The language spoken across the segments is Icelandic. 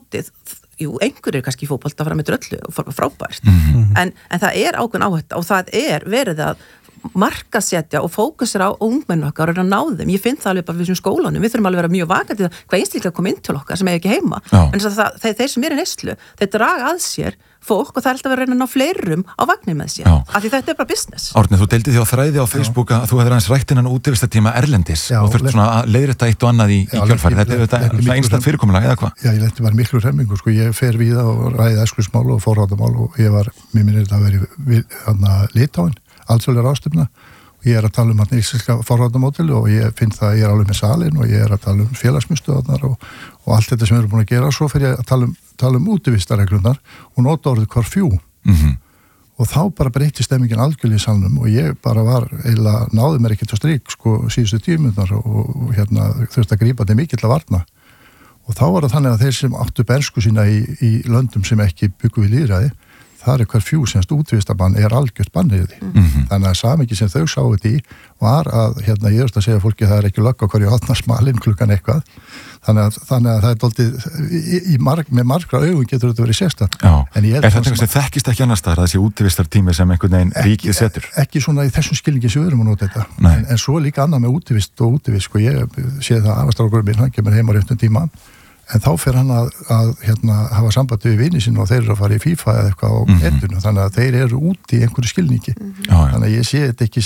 mótið, jú, einhverjir kannski í fótbolta fara með dröllu og frábært, en það ákveðin áhætta og það verið að markasetja og fókusera á ungmennu okkar og ná þeim. Ég finn það alveg bara við þessum skólanum, við þurfum alveg að vera mjög vakandi hvað einstaklega kom inn til okkar sem ekki heima. En þeir sem í neyslu, þeir draga að sér fólk og það alltaf að reyna að ná fleirum á vagnir með sér. Af því þetta bara business. Árni, þú deildi því á þræði á Facebook að þú hefur aðeins rætt innan útivistartíma erlendis og þurft svona að leiðrétta eitt og annað í kjölfarið. Þetta er einstakt fyrirkomulag eða hvað? Já, ég lenti bara miklu hremmingu, sko. Ég fer víða og ræði æskulsmál og forráðamál og ég var, mér minnir þetta að vera í Litáin, alþjóðlega ráðstefna og ég að tala um íslenska forráðamódeli og ég finn það að ég alveg með salin og ég að tala um félagsmiðstöðarnar og allt þetta sem við erum búin að gera. Svo fer ég að tala um útivistarreglunar og nota orðið curfew og þá bara breytti stemmingin algjörlega í salnum og ég bara eiginlega náði mér ekkert á strik sko síðustu 10 mínútur og þurfti að grípa þetta mikill að varna og þá var það þannig að þeir sem áttu bernsku sína í löndum sem ekki byggu við lýðræði, það curfew semst útvistabann algjört bannið því. Þannig að samingi sem þau sáu þetta í var að, ég að segja fólki að það ekki lögg á hverju hátna smalinn klukkan eitthvað. Þannig að það dálítið með margra augum getur þetta verið sérstakt. Er þetta eitthvað sem þekkist ekki annars staðar, þessi útivistartími sem einhvern veginn ríkið setur? Ekki svona í þessum skilningi sem við erum að nota þetta. En svo líka annað með útivist og útivist, sko ég sé það afastrákurinn minn, hann kemur heim á réttum tíma. En þá fer hann að hafa sambandi við vini sínu og þeir eru að fara í FIFA eða eitthvað á netinu, þannig að þeir eru úti í einhverju skilningi. Þannig að ég sé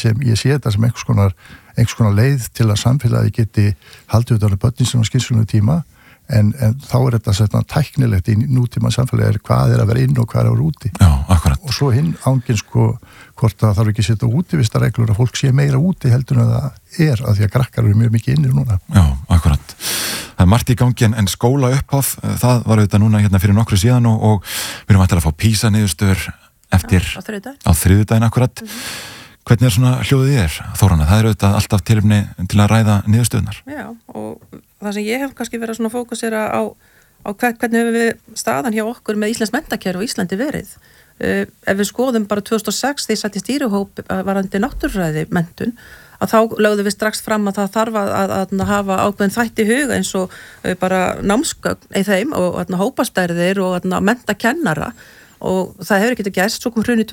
þetta sem einhvers konar leið til að samfélagi geti haldið út á börnin sem á skynsamlegum tíma, en þá þetta svona tæknilegt í nútíma samfélagi hvað að vera inn og hvað að vera úti. Já, akkurat. Og svo hinn ánginn sko hvort að þarf ekki að setja útivistarreglur að fólk sé meira úti heldur en það af því að krakkar eru mjög mikið innir núna. Já, akkurat. Það margt í gangi en skóla uppháf, það var auðvitað núna fyrir nokkru síðan og við erum að fá PISA niðurstöður eftir á þriðjudaginn akkurat. Hvernig svona hljóðið þér, Þórana? Það auðvitað alltaf tilefni til að ræða niðurstöðunar. Já, og það sem ég hef kannski verið svona fókusera á hvernig hefur við staðan hjá okkur með Íslands menntakerfi og Íslandi verið. Ef við skoðum bara 2006 þegar ég sat í stýrihóp varðandi náttúrufræði menntun, að þá lögðum við strax fram að það þarf að hafa ákveðin þætti í huga eins og bara námsgögn í þeim og hópastærðir og mentakennara og það hefur ekki gerst, svo kom hrunið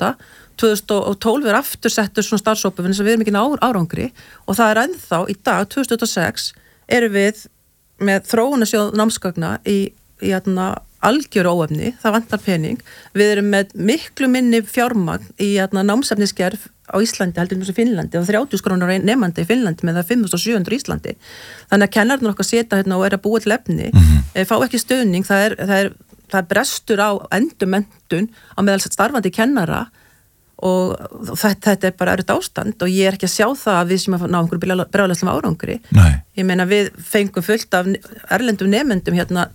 2012 aftur settur svona starfshópur eins og við erum ekki árangri og það ennþá í dag, 2026 erum við með þróunarsjóð námsgagna í algjöru óefni, það vantar pening, við erum með miklu minni fjármagn í námsefnisgerð á Íslandi heldur eins og Finnlandi og 30 krónur nemandi í Finnlandi með það 5.700 í Íslandi. Þannig að kennararnir okkar sita og að búa til efni, fá ekki stuðning, það brestur á endurmenntun á meðal starfandi kennara og þetta bara erut ástand og ég ekki að sjá það að við sem að ná einhverju brjálæðslega árangri. Ég meina við fengum fullt af erlendum nemendum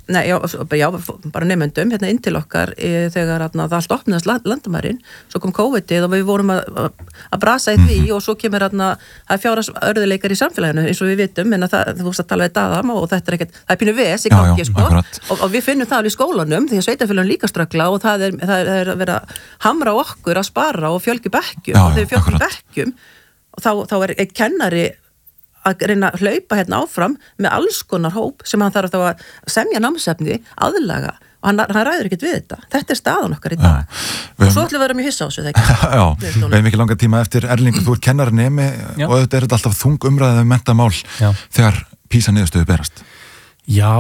bara nemendum inn til okkar þegar það allt opnaðist landamærin, svo kom COVID-ið og við vorum að brasa í því og svo kemur það fjárhagsörðuleikar í samfélaginu eins og við vitum, en þú veist að tala við Daðam og þetta ekkert, það pínu ves í gangi sko, og við finnum það alveg í skólanum því að sveitarfélagin líka ströggla og það er að vera hamra okkur að spara og fjölgi bekkjum og þegar fjölgi bekkjum og þá er kennari að reyna að hlaupa áfram með alls konar hóp sem hann þarf þá að semja námsefni, aðlaga og hann ræður ekkert við þetta. Þetta er staðan okkar í dag. Og svo ætlum við að vera mjög hissa á þessu þegar. Já, við hefum ekki langa tíma eftir Erlingur, þú kennarnemi og þetta er alltaf þung umræðið menntamál þegar PISA niðurstöðu berast. Já,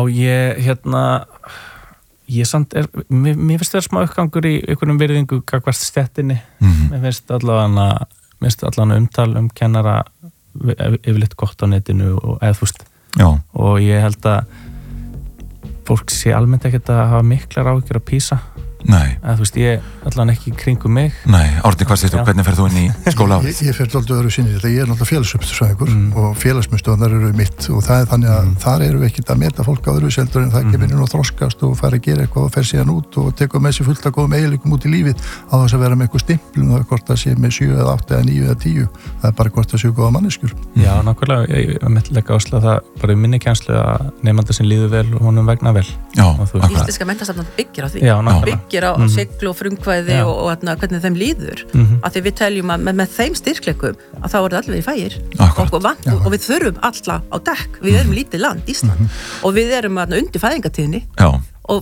ég samt mér finnst það smá uppgangur í einhvernum virðingu gagnvart stéttinni. Mér finnst allan umtal kennara yfirleitt gott á netinu og eða þú veist. Og ég held að fólk sé almennt ekkert að hafa miklar áhyggjur að PISA. Nei. Eða þú veist, ég allan ekki kringum mig. Nei, Árni, hvað sést þú? Hvernig ferð þú inn í skóla árið? Ég fer alltaf öðru sinni þetta. Ég er náttúrulega félagsupstöðsfræðingur og félagsmiðstöðvarnar eru mitt og það er þannig að þar eru við ekkert að meta fólk á öðru seldur en það kemur inn og þroskast og fara að gera eitthvað og fer síðan út og tekur með sér fullt að góðum eiginleikum út í lífið á þess að vera með eitthvað stimplum og hvort það sé með 7 eða 8 eða 9 eða 10. Það er bara hvort það séu góða manneskjur. Já, nákvæmlega. Ég myndi leggja áherslu á það bara í minni kennslu að nemandi sem líður vel og honum vegna vel. Já, Íslenska menntastefnan byggir á því. Byggir á siglu og frumkvæði og hvernig þeim líður. Af því við teljum að með þeim styrkleikum að þá er það allir í fægir og við þurfum alla á dekk. Við erum lítið land, Ísland og við erum undir fæðingatíðni